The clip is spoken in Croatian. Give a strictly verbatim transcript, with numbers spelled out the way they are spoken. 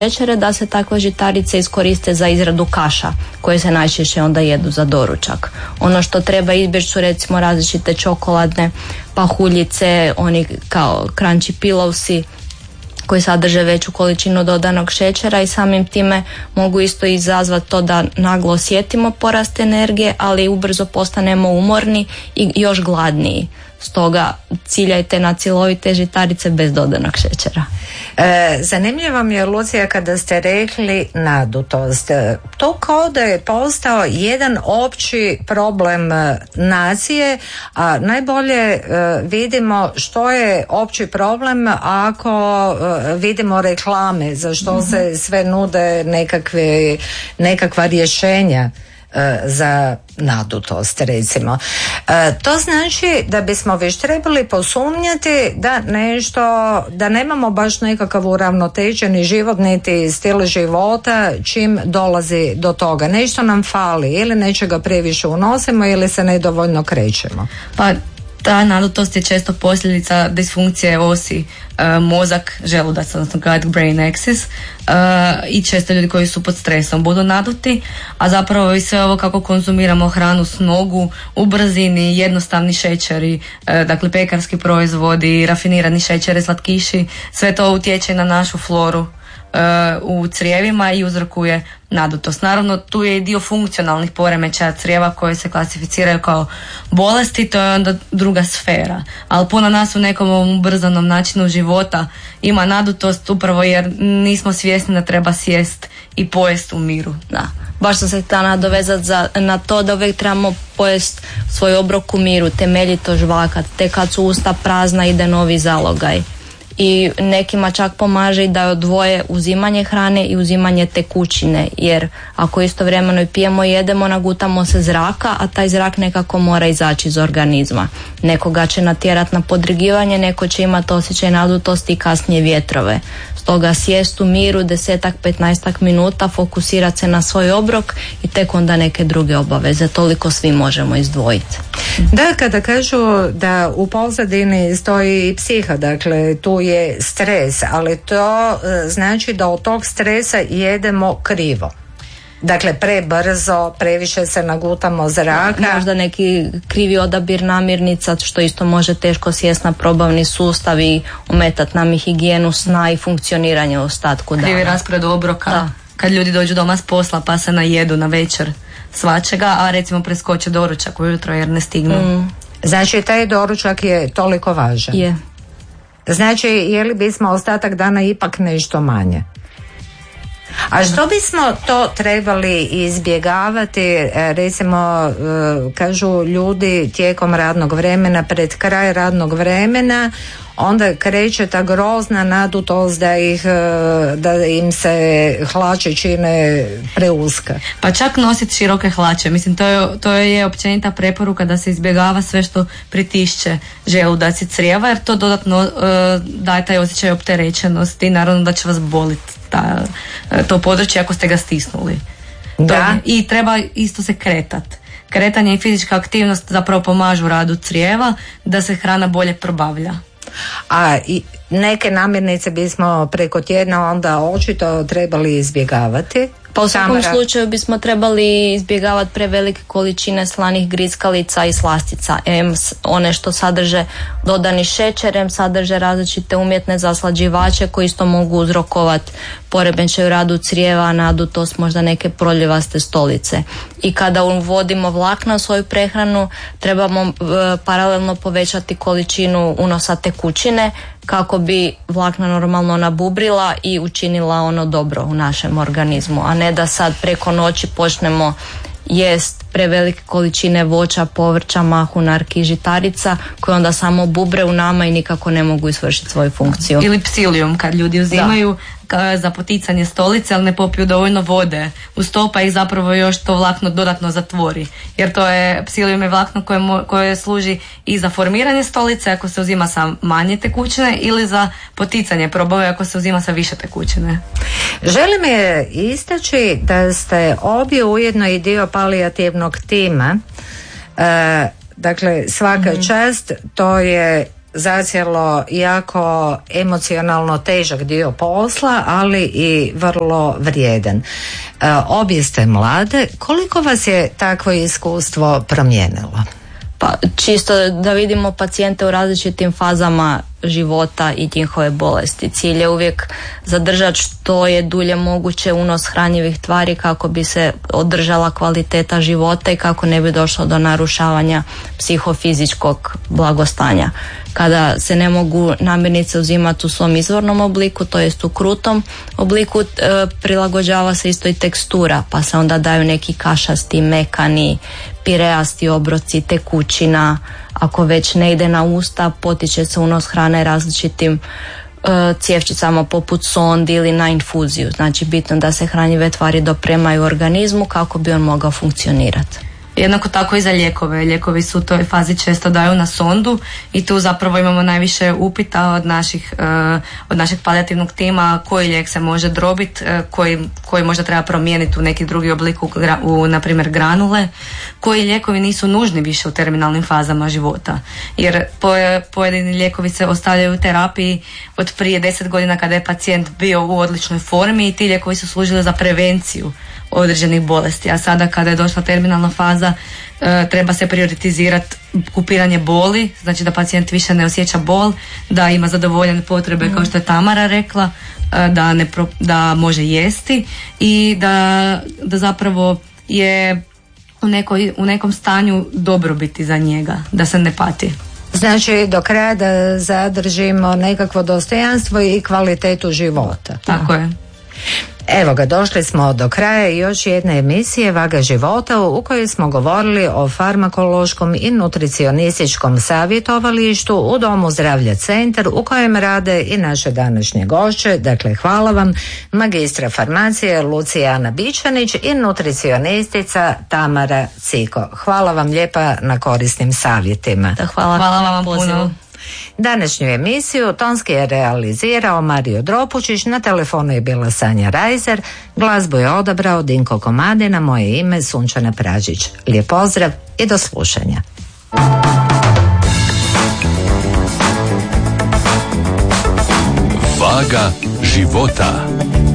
šećere, da se takve žitarice iskoriste za izradu kaša koje se najčešće onda jedu za doručak. Ono što treba izbjeći su recimo različite čokoladne pahuljice, oni kao crunchy pillowsi koji sadrže veću količinu dodanog šećera i samim time mogu isto izazvati to da naglo osjetimo porast energije, ali ubrzo postanemo umorni i još gladniji. Stoga ciljajte na cjelovite žitarice bez dodanog šećera. E, zanimljivo mi je, Lucija, kada ste rekli nadutost. To kao da je postao jedan opći problem nacije, a najbolje e, vidimo što je opći problem ako e, vidimo reklame za što mm-hmm. se sve nude nekakve, nekakva rješenja za nadutost, recimo. E, to znači da bismo već trebali posumnjati da nešto, da nemamo baš nekakav uravnoteženi život niti stil života čim dolazi do toga. Nešto nam fali, ili nečega previše unosimo ili se nedovoljno krećemo. Pa ta nadutost je često posljedica disfunkcije osi e, mozak, želudac, odnosno gut brain axis, e, i često ljudi koji su pod stresom budu naduti, a zapravo i sve ovo kako konzumiramo hranu s nogu u brzini, jednostavni šećeri, e, dakle pekarski proizvodi, rafinirani šećeri, slatkiši, sve to utječe na našu floru u crijevima i uzrokuje nadutost. Naravno, tu je i dio funkcionalnih poremećaja crijeva koje se klasificiraju kao bolesti, to je onda druga sfera. Ali puno nas u nekom ovom ubrzanom načinu života ima nadutost upravo jer nismo svjesni da treba sjest i pojest u miru. Da. Baš sam se htjela nadovezati za, na to da uvijek trebamo pojest svoj obrok u miru, temeljito žvakat, te kad su usta prazna ide novi zalogaj. I nekima čak pomaže i da odvoje uzimanje hrane i uzimanje tekućine, jer ako istovremeno i pijemo i jedemo, nagutamo se zraka, a taj zrak nekako mora izaći iz organizma. Nekoga će natjerati na podrigivanje, neko će imati osjećaj nadutosti i kasnije vjetrove. Stoga sjest u miru desetak, petnaestak minuta, fokusirati se na svoj obrok i tek onda neke druge obaveze. Toliko svi možemo izdvojiti. Da, kada kažu da u pozadini stoji i psiha, dakle tu je stres, ali to znači da od tog stresa jedemo krivo. Dakle, prebrzo, previše se nagutamo zraka. Možda neki krivi odabir namirnica, što isto može teško sjest na probavni sustav i ometati nam i higijenu sna i funkcioniranje u ostatku dana. Krivi raspored obroka. Da. Kad ljudi dođu doma s posla pa se najedu na večer svačega, a recimo preskoče doručak ujutro jer ne stignu. Mm. Znači, taj doručak je toliko važan. Je. Znači, je li bismo ostatak dana ipak nešto manje? A što bismo to trebali izbjegavati, recimo kažu ljudi tijekom radnog vremena, pred kraj radnog vremena, onda kreće ta grozna nadutost da ih, da im se hlače čine preuska. Pa čak nositi široke hlače, mislim to je, to je općenita preporuka da se izbjegava sve što pritišće želudac i crijeva, jer to dodatno uh, daje taj osjećaj opterećenosti i naravno da će vas boliti ta, to područje ako ste ga stisnuli. Da. I treba isto se kretati. Kretanje i fizička aktivnost zapravo pomažu radu crijeva da se hrana bolje probavlja. A i neke namirnice bismo preko tjedna onda očito trebali izbjegavati. Pa u svakom Tamara. slučaju bismo trebali izbjegavati prevelike količine slanih griskalica i slastica. Em, one što sadrže dodani šećer, em sadrže različite umjetne zaslađivače koji isto mogu uzrokovati poremećaj u radu crijeva, nadutost, možda neke proljevaste stolice. I kada uvodimo vlakna u svoju prehranu, trebamo e, paralelno povećati količinu unosa tekućine kako bi vlakna normalno nabubrila i učinila ono dobro u našem organizmu, a ne da sad preko noći počnemo jest prevelike količine voća, povrća, mahunarki i žitarica koje onda samo bubre u nama i nikako ne mogu izvršiti svoju funkciju. Ili psilijum kad ljudi uzimaju da. za poticanje stolice, ali ne popiju dovoljno vode uz to, pa ih zapravo još to vlakno dodatno zatvori. Jer to je, psilijum je vlakno koje, koje služi i za formiranje stolice ako se uzima sa manje tekućine ili za poticanje probave ako se uzima sa više tekućine. Želim je istaći da ste obje ujedno i dio palijativnog tima. E, dakle, svaka mm-hmm. čast, to je zacijelo jako emocionalno težak dio posla, ali i vrlo vrijedan. E, obje ste mlade. Koliko vas je takvo iskustvo promijenilo? Pa čisto da vidimo pacijente u različitim fazama života i njihove bolesti. Cilj je uvijek zadržati što je dulje moguće unos hranjivih tvari kako bi se održala kvaliteta života i kako ne bi došlo do narušavanja psihofizičkog blagostanja. Kada se ne mogu namirnice uzimati u svom izvornom obliku, to jest u krutom obliku, e, prilagođava se isto i tekstura, pa se onda daju neki kašasti, mekani, pireasti obroci, tekućina. Ako već ne ide na usta, potiče se unos hrane različitim uh, cjevčicama poput sondi ili na infuziju. Znači bitno da se hranjive tvari dopremaju organizmu kako bi on mogao funkcionirati. Jednako tako i za lijekove. Lijekovi su u toj fazi često daju na sondu i tu zapravo imamo najviše upita od naših, uh, od našeg palijativnog tima koji lijek se može drobiti, uh, koji, koji možda treba promijeniti u neki drugi oblik, u, u na primjer granule, koji lijekovi nisu nužni više u terminalnim fazama života. Jer pojedini lijekovi se ostavljaju u terapiji od prije deset godina kada je pacijent bio u odličnoj formi i ti lijekovi su služili za prevenciju određenih bolesti, a sada kada je došla terminalna faza e, treba se prioritizirati kupiranje boli, znači da pacijent više ne osjeća bol, da ima zadovoljene potrebe mm. kao što je Tamara rekla, e, da, ne pro, da može jesti i da, da zapravo je u, nekoj, u nekom stanju dobrobiti za njega, da se ne pati. Znači do kraja da zadržimo nekakvo dostojanstvo i kvalitetu života. Tako je. Evo ga, došli smo do kraja još jedne emisije Vaga života u kojoj smo govorili o farmakološkom i nutricionističkom savjetovalištu u Domu zdravlja Centar u kojem rade i naše današnje gošće. Dakle, hvala vam, magistra farmacije Lucijana Bičanić i nutricionistica Tamara Ciko. Hvala vam lijepa na korisnim savjetima. Da, hvala, hvala vam puno. Današnju emisiju tonski je realizirao Mario Dropučić, na telefonu je bila Sanja Rajzer, glazbu je odabrao Dinko Komadina, moje ime Sunčana Pražić. Lijep pozdrav i do slušanja. Vaga života.